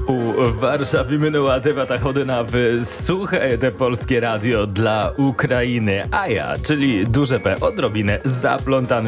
U Warszawie minęła debata chodyna w Słuchaj te polskie radio dla Ukrainy, a ja, czyli duże P, odrobinę zaplątany